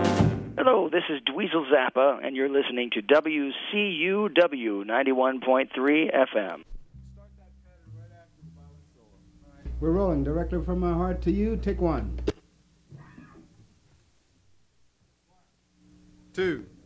Hello, this is Dweezil Zappa, and you're listening to WCUW 91.3 FM. We're rolling. Directly from my heart to you. Take one. 2